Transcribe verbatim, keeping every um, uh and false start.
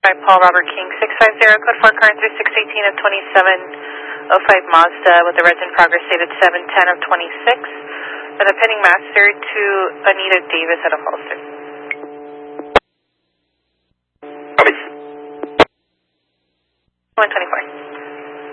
By Paul Robert King, six five zero, code four, car three six one eight of twenty-seven oh five Mazda with the resident progress dated seven ten of twenty-six. And the pending master to Anita Davis at a Hollister. Copy. one twenty-four.